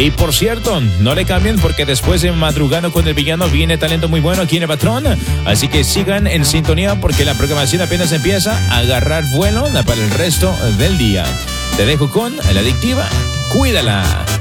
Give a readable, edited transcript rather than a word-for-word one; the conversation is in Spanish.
Y por cierto, no le cambien porque después de Madrugando con el Villano viene talento muy bueno aquí en el Patrón. Así que sigan en sintonía porque la programación apenas empieza a agarrar vuelo para el resto del día. Te dejo con La Adictiva. Cuídala.